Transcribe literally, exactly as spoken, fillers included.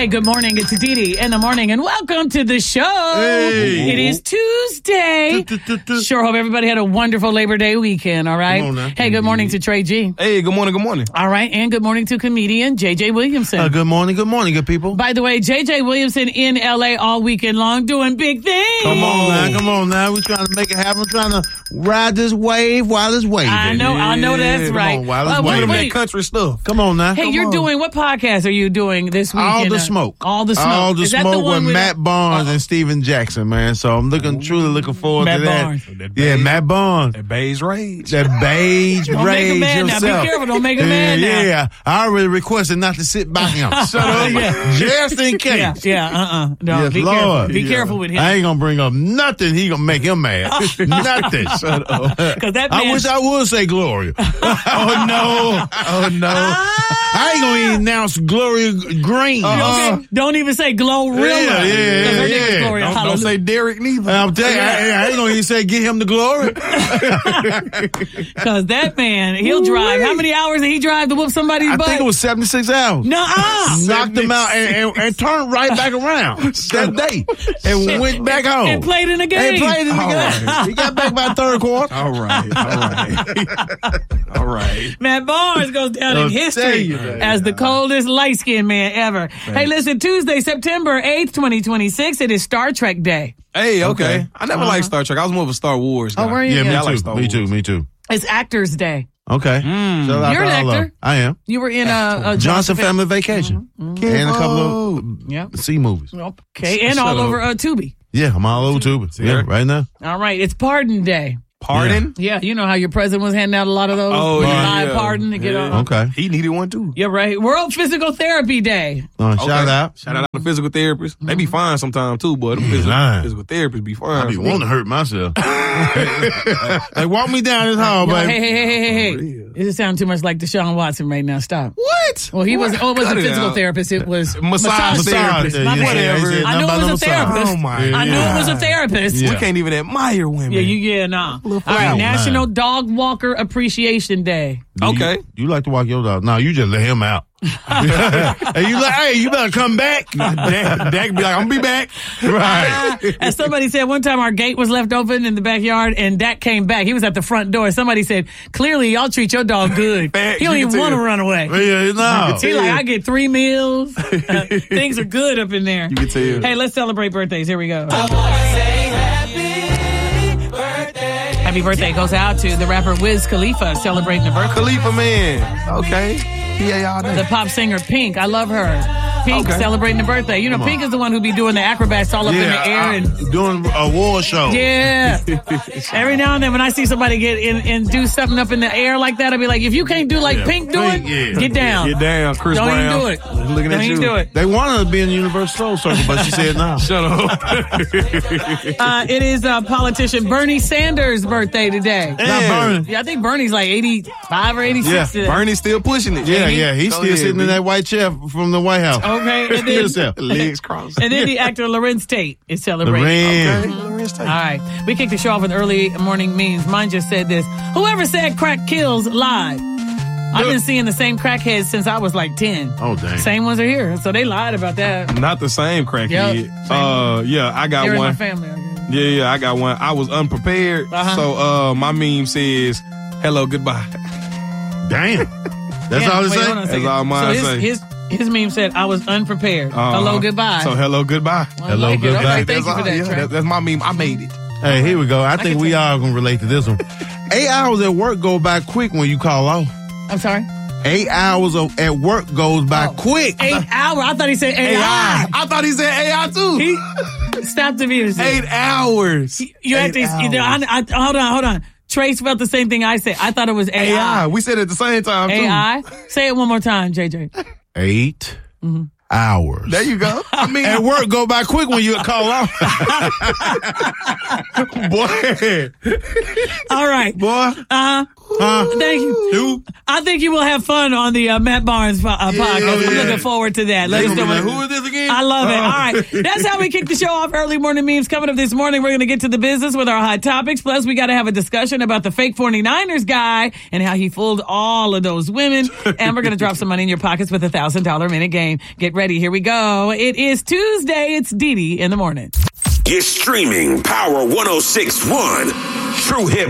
Hey, good morning. It's Dee in the morning, and welcome to the show. Hey. It is Tuesday. Sure hope everybody had a wonderful Labor Day weekend, all right? Come on now. Hey, good morning to Trey G. Hey, good morning, good morning. All right, and good morning to comedian J J Williamson. Uh, good morning, good morning, good people. By the way, J J Williamson in L A all weekend long doing big things. Come on now, come on now. We're trying to make it happen. We're trying to ride this wave while it's waving. I know, I know that's Come right. on, while it's Uh, wait, waving. wait. Country stuff. Come on now. Hey, Come you're on. doing, what podcast are you doing this weekend? All the Uh, Smoke. All the Smoke. All the Is that Smoke the with one with Matt Barnes and Steven Jackson, man. So I'm looking, truly looking forward Matt to that. Barnes. That Yeah, beige- Matt Barnes. That beige rage. That beige Don't make a rage man now. Be himself. careful. Don't make a yeah, man now. Yeah, I already requested not to sit by him. Shut up. Yeah. Just in case. Yeah, yeah, uh-uh. No, Yes, be Lord. careful. Be Yeah. careful with him. I ain't gonna bring up nothing. He gonna make him mad. Nothing. Shut up. 'Cause that I man- wish I would say Gloria. oh no. Oh no. I ain't gonna even announce Gloria Green. Okay, don't even say Glorilla. Yeah, yeah, 'Cause her name is yeah. Gloria Don't, don't Hallelujah. say Derek neither. I'm telling you, I, I ain't gonna even say get him the glory. Because that man, he'll drive. How many hours did he drive to whoop somebody's I butt? think it was seventy-six hours. Nuh-uh. Knocked him out and, and, and turned right back around that day and went back home. And played in the game. And played in the All game. right. He got back by the third quarter. All right, all right. all right. Matt Barnes goes down I'll in tell history you that. as the coldest light-skinned man ever. Hey, listen, Tuesday, September eighth, twenty twenty-six, it is Star Trek Day. Hey, okay. Okay. I never liked Star Trek. I was more of a Star Wars guy. Oh, were you? Yeah, Yeah, me I too. like Star me Wars. too. Me too. It's Actors Day. Okay. Shout out You're to an all of actor. them. I am. You were in a, a Johnson Family Vacation. And a couple of Yep. C movies. Okay, and Shut all up. over uh, Tubi. Yeah, I'm all over Tuba. Yeah, there? right now. All right, it's Pardon Day. Pardon? Yeah, you know how your president was handing out a lot of those. Oh, You yeah, buy a yeah. pardon to get Yeah. on. Okay. He needed one too. Yeah, right. World Physical Therapy Day. Uh, Okay. Shout out. Shout out to physical therapists. They be fine sometimes too, but them physical, lying. physical therapists be fine. I be wanting to hurt myself. Like, walk me down this hall, Yo, baby. hey, hey, hey, hey, hey, hey. It just sounds too much like Deshaun Watson right now. Stop. What? Well, he was. Oh, it wasn't Cut it physical out. therapist. It was Massage massage therapist. My Yeah, bad. yeah, he said I knew nothing it about was a no massage. therapist. Oh, my I knew it was a God. therapist. Yeah. We can't even admire women. Yeah, you, yeah, nah. All right, fuck National man. Dog Walker Appreciation Day. Do you- Okay. You, like to walk your dog? No, you just let him out. Hey, you like, hey, you better come back. Dak, Dak be like, I'm gonna be back. Right. As somebody said, one time our gate was left open in the backyard, and Dak came back. He was at the front door. Somebody said, clearly y'all treat your dog good. Facts, He don't you even can want to tell. run away. Yeah, no. He like, I get three meals. Uh, things are good up in there. You can tell. Hey, let's celebrate birthdays. Here we go. Happy birthday goes out to the rapper Wiz Khalifa celebrating the birthday. Khalifa man. Okay. Yeah, y'all The day. pop singer Pink. I love her. Pink Okay. celebrating the birthday. You know, Come Pink on. is the one who be doing the acrobats all up in the air. I- and doing a war show. Yeah. Every now and then when I see somebody get in and do something up in the air like that, I'll be like, if you can't do like Yeah. Pink doing, Pink, yeah. get down. Get down, Chris Don't Brown. even do it. Looking Don't at even you. do it. They wanted to be in the Universal Soul Circle, but she said no. Shut up. Uh, it is uh, politician Bernie Sanders' birthday today. Not Bernie. Yeah, I think Bernie's like eighty-five or eighty-six Yeah, today. Bernie's still pushing it. Yeah, yeah, he's Go still ahead, sitting B. in that white chair from the White House. Okay, and then, Yourself. Legs crossed. and then the actor Lorenz Tate is celebrating. Lorenz. Okay, Lorenz Tate. All right. We kicked the show off with early morning memes. Mine just said this. Whoever said crack kills lied. I've been seeing the same crackheads since I was like ten. Oh, dang. Same ones are here. So they lied about that. Not the same crackhead. Yep, same. Uh, yeah, I got They're in my one. family. I guess. Yeah, yeah, I got one. I was unprepared, Uh-huh. so uh, my meme says, "Hello, goodbye." Damn. That's Yeah, all it wait, hold on a says? second. That's all mine so say. his, his, his meme said, I was unprepared. Uh-huh. Hello, goodbye. So hello, goodbye. I Hello, like it. goodbye. Okay, thank That's you for all, that, yeah, Trey. that- that's my meme. I made it. Hey, here we go. I, can think we take- all gonna relate to this one. Eight hours at work go by quick when you call off. I'm sorry? Eight hours of, at work goes by Oh. quick. Eight hours. I thought he said A I. I thought he said A I too. He, stop the music. Eight hours. You Eight actually, you know, I, hours. I, hold on, hold on. Trey spelled the same thing I said. I thought it was A I. A I. We said it at the same time too. A I. Say it one more time, J J. Eight Mm-hmm. hours. There you go. I mean, At work go by quick when you call off. Boy. All right. Boy. Uh-huh. Huh? Thank you. Who? I think you will have fun on the uh, Matt Barnes po- uh, podcast. I'm yeah. looking forward to that. Let They us gonna know. be like, what- who is this again? I love it. All right. That's how we kick the show off. Early morning memes coming up this morning. We're going to get to the business with our hot topics. Plus, we got to have a discussion about the fake forty-niners guy and how he fooled all of those women. And we're going to drop some money in your pockets with a one thousand dollars minute game. Get ready. Here we go. It is Tuesday. It's Dee Dee in the morning. You're streaming Power one oh six point one. True Hip